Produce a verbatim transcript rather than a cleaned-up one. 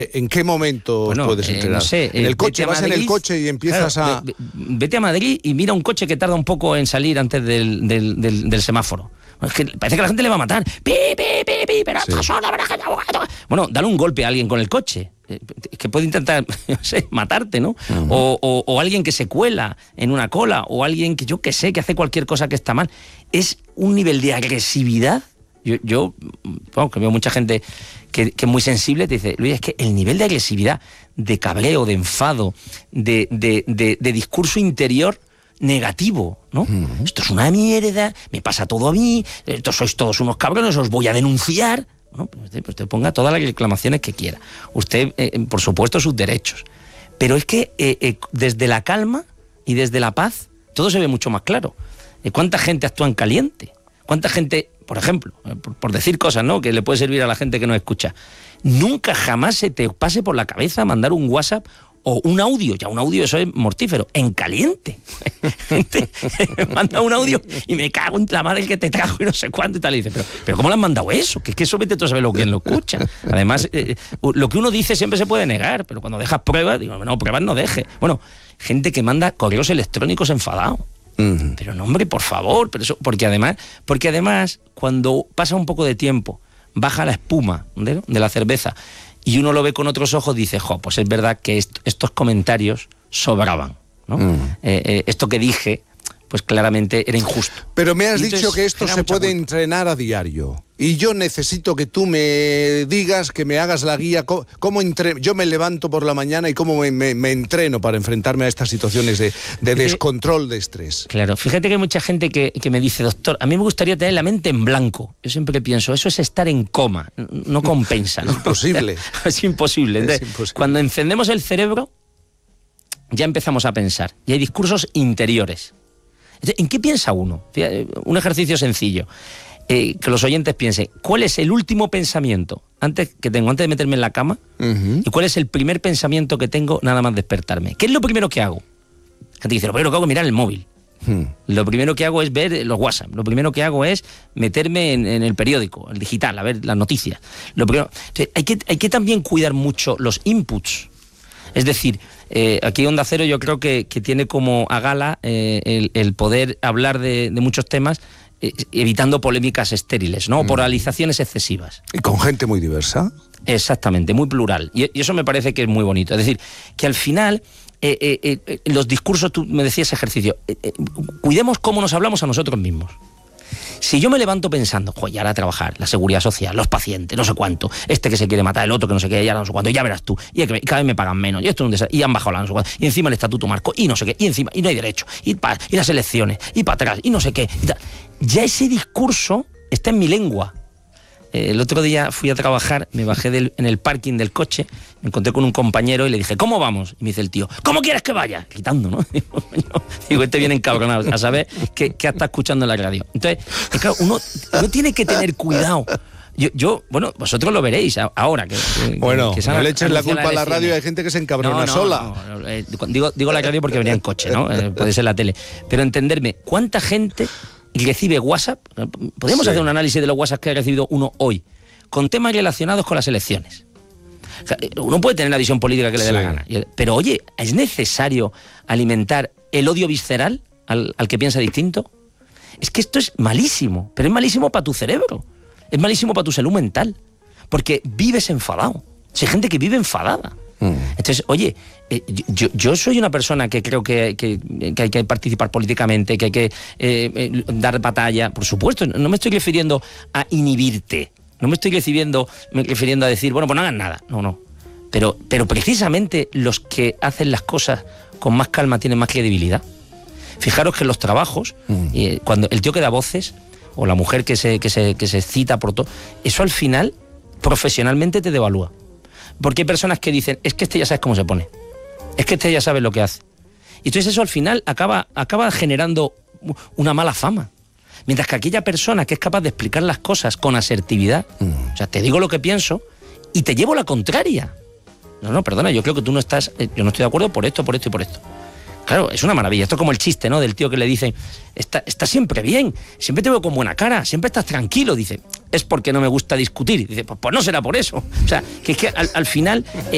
¿En qué momento bueno, puedes entrenar? Eh, no sé, en el coche, vas Madrid, en el coche y empiezas claro, a... Vete a Madrid y mira un coche que tarda un poco en salir antes del, del, del, del semáforo. Es que parece que la gente le va a matar. ¡Pi, pi, pi, pi! Pero sí. Bueno, dale un golpe a alguien con el coche. Es que puede intentar, no sé, matarte, ¿no? Uh-huh. O, o, o alguien que se cuela en una cola, o alguien que yo que sé, que hace cualquier cosa que está mal. Es un nivel de agresividad. Yo, yo bueno, que veo mucha gente que, que es muy sensible, te dice, Luis, es que el nivel de agresividad, de cabreo, de enfado, de, de, de, de discurso interior negativo, ¿no? Uh-huh. Esto es una mierda, me pasa todo a mí, esto sois todos unos cabrones, os voy a denunciar. Bueno, pues usted, pues usted ponga todas las reclamaciones que quiera. Usted, eh, por supuesto, sus derechos. Pero es que eh, eh, desde la calma y desde la paz, todo se ve mucho más claro. Eh, ¿Cuánta gente actúa en caliente? ¿Cuánta gente, por ejemplo, por, por decir cosas, ¿no?, que le puede servir a la gente que nos escucha? Nunca jamás se te pase por la cabeza mandar un WhatsApp o un audio, ya un audio eso es mortífero, en caliente. Gente manda un audio y me cago en la madre que te trajo y no sé cuánto y tal. Y dice, pero, pero ¿cómo le han mandado eso? Que es que eso vete tú a saber lo que lo escucha. Además, eh, lo que uno dice siempre se puede negar, pero cuando dejas pruebas, digo, no, pruebas no deje. Bueno, gente que manda correos electrónicos enfadados. Uh-huh. Pero no, hombre, por favor, pero eso, porque además, porque además, cuando pasa un poco de tiempo, baja la espuma de, de la cerveza, y uno lo ve con otros ojos, dice, jo, pues es verdad que est- estos comentarios sobraban, ¿no? Mm. Eh, eh, esto que dije, pues claramente era injusto. Pero me has y dicho que esto se puede culpa. entrenar a diario. Y yo necesito que tú me digas, que me hagas la guía, cómo, cómo entre... yo me levanto por la mañana y cómo me, me, me entreno para enfrentarme a estas situaciones de, de descontrol, de estrés. Claro, fíjate que hay mucha gente que, que me dice, doctor, a mí me gustaría tener la mente en blanco. Yo siempre pienso, eso es estar en coma, no compensa, ¿no? Imposible. Es imposible. Entonces, es imposible. Cuando encendemos el cerebro, ya empezamos a pensar. Y hay discursos interiores. ¿En qué piensa uno? Un ejercicio sencillo. Eh, que los oyentes piensen, ¿cuál es el último pensamiento antes que tengo, antes de meterme en la cama? Uh-huh. ¿Y cuál es el primer pensamiento que tengo nada más despertarme? ¿Qué es lo primero que hago? Gente dice, lo primero que hago es mirar el móvil. Uh-huh. Lo primero que hago es ver los WhatsApp. Lo primero que hago es meterme en, en el periódico, el digital, a ver las noticias. Lo primero... Entonces, hay que, hay que también cuidar mucho los inputs. Es decir, eh, aquí Onda Cero yo creo que, que tiene como a gala eh, el, el poder hablar de, de muchos temas eh, evitando polémicas estériles, ¿no? Mm. Polarizaciones excesivas. Y con gente muy diversa. Exactamente, muy plural. Y, y eso me parece que es muy bonito. Es decir, que al final eh, eh, eh, los discursos, tú me decías ejercicio, eh, eh, cuidemos cómo nos hablamos a nosotros mismos. Si yo me levanto pensando, joder, ya ahora a trabajar, la seguridad social, los pacientes, no sé cuánto, este que se quiere matar, el otro que no sé qué, ya no sé cuánto, ya verás tú, y cada vez me pagan menos, y esto es un desastre, y han bajado la no sé cuánto, y encima el estatuto marco, y no sé qué, y encima, y no hay derecho, y, pa, y las elecciones, y para atrás, y no sé qué. Y ya ese discurso está en mi lengua. Eh, el otro día fui a trabajar, me bajé del, en el parking del coche, me encontré con un compañero y le dije, ¿cómo vamos? Y me dice el tío, ¿cómo quieres que vaya? Gritando, ¿no? Digo, digo este viene encabronado, a saber qué, qué está escuchando en la radio. Entonces, claro, uno, uno tiene que tener cuidado. Yo, yo, bueno, vosotros lo veréis ahora. Que, que, bueno, que no le eches la culpa a la radio, hay gente que se encabrona no, no, sola. No, no, eh, digo, digo la radio porque venía en coche, ¿no? Eh, puede ser la tele. Pero entenderme, ¿cuánta gente recibe WhatsApp? Podríamos sí. hacer un análisis de los WhatsApp que ha recibido uno hoy, con temas relacionados con las elecciones. O sea, uno puede tener la visión política que le dé sí. la gana, pero oye, ¿es necesario alimentar el odio visceral al, al que piensa distinto? Es que esto es malísimo, pero es malísimo para tu cerebro, es malísimo para tu salud mental, porque vives enfadado. Si hay gente que vive enfadada. Mm. Entonces, oye, eh, yo, yo soy una persona que creo que, que, que hay que participar políticamente, que hay que eh, eh, dar batalla, por supuesto, no me estoy refiriendo a inhibirte. No me estoy refiriendo, me refiriendo a decir, bueno, pues no hagan nada. No, no. Pero, pero precisamente los que hacen las cosas con más calma tienen más credibilidad. Fijaros que en los trabajos, mm. eh, cuando el tío que da voces, o la mujer que se, que se, que se cita por todo, eso al final, profesionalmente te devalúa. Porque hay personas que dicen, es que este ya sabes cómo se pone. Es que este ya sabe lo que hace. Y entonces eso al final acaba, acaba generando una mala fama. Mientras que aquella persona que es capaz de explicar las cosas con asertividad, mm. o sea, te digo lo que pienso y te llevo la contraria. No, no, perdona, yo creo que tú no estás, yo no estoy de acuerdo por esto, por esto y por esto. Claro, es una maravilla. Esto es como el chiste, ¿no? Del tío que le dicen, está, está siempre bien, siempre te veo con buena cara, siempre estás tranquilo. Dice, es porque no me gusta discutir. Dice, pues, pues no será por eso. O sea, que es que al, al final